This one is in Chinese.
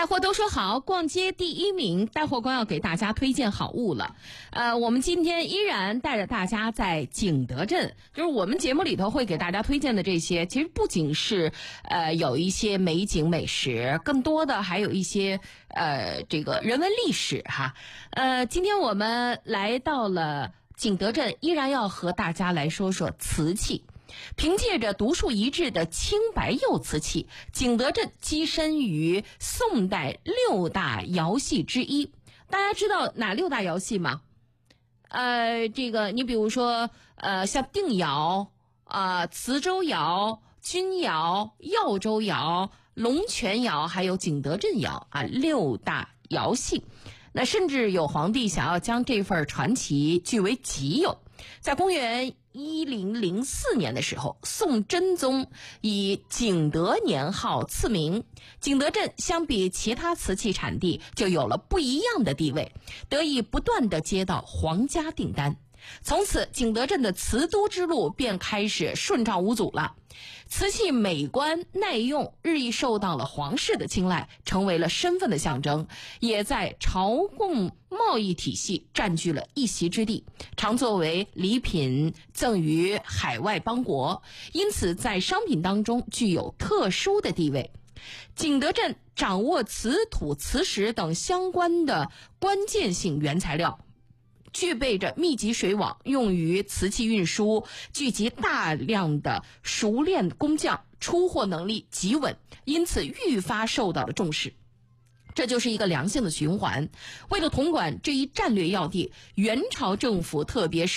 带货都说好，逛街第一名，带货官要给大家推荐好物了。我们今天依然带着大家在景德镇，就是我们节目里头会给大家推荐的这些，其实不仅是有一些美景美食，更多的还有一些这个人文历史哈。今天我们来到了景德镇，依然要和大家来说说瓷器。凭借着独树一帜的青白釉瓷器，景德镇跻身于宋代6大窑系之一。大家知道哪6大窑系吗？这个你比如说像定窑磁州窑、钧窑、耀州窑、龙泉窑，还有景德镇窑6大窑系。那甚至有皇帝想要将这份传奇据为己有。在公元1004年的时候，宋真宗以景德年号赐名，景德镇相比其他瓷器产地就有了不一样的地位，得以不断地接到皇家订单。从此景德镇的瓷都之路便开始顺畅无阻了。瓷器美观耐用，日益受到了皇室的青睐，成为了身份的象征，也在朝贡贸易体系占据了一席之地，常作为礼品赠予海外邦国，因此在商品当中具有特殊的地位。景德镇掌握瓷土、瓷石等相关的关键性原材料，具备着密集水网，用于瓷器运输，聚集大量的熟练工匠，出货能力极稳，因此愈发受到了重视。这就是一个良性的循环。为了统管这一战略要地，元朝政府特别